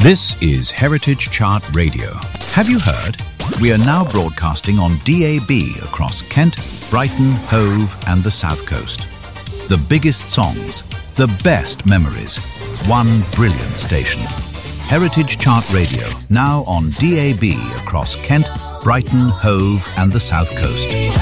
This is Heritage Chart Radio. Have you heard? We are now broadcasting on DAB across Kent, Brighton, Hove and the South Coast. The biggest songs, the best memories, one brilliant station. Heritage Chart Radio, now on DAB across Kent, Brighton, Hove and the South Coast.